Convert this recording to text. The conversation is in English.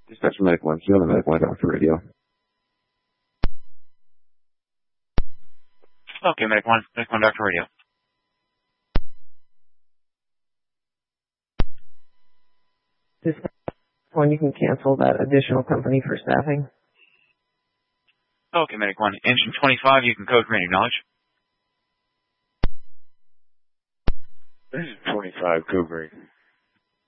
Dispatch Medic 1, Field Medic 1, Dr. Radio. Okay, Medic 1, Dr. Radio. Dispatch 1, you can cancel that additional company for staffing. Okay, Medic 1. Engine 25, you can code green, acknowledge. Engine 25, code green.